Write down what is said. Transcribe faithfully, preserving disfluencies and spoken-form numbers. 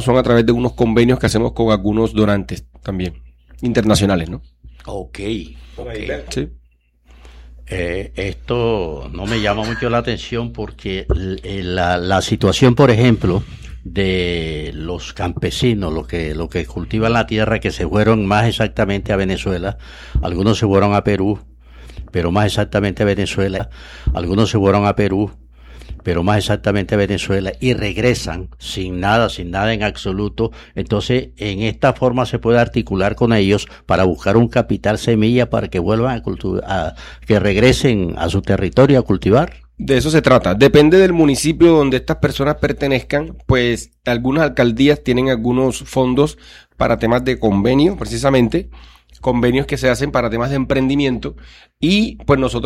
son a través de unos convenios que hacemos con algunos donantes también, internacionales, ¿no? Ok, ok. Sí. Eh, esto no me llama mucho la atención porque la, la situación, por ejemplo, de los campesinos, los que, los que cultivan la tierra, que se fueron más exactamente a Venezuela, algunos se fueron a Perú, pero más exactamente a Venezuela, algunos se fueron a Perú, pero más exactamente a Venezuela, y regresan sin nada, sin nada en absoluto. Entonces, en esta forma se puede articular con ellos para buscar un capital semilla para que vuelvan a cultivar, a, que regresen a su territorio a cultivar. De eso se trata. Depende del municipio donde estas personas pertenezcan, pues algunas alcaldías tienen algunos fondos para temas de convenio, precisamente, convenios que se hacen para temas de emprendimiento, y pues nosotros